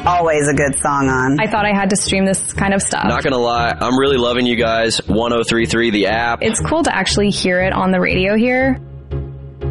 always a good song on. I thought I had to stream this kind of stuff. Not gonna lie, I'm really loving you guys. 1033 the app. It's cool to actually hear it on the radio here.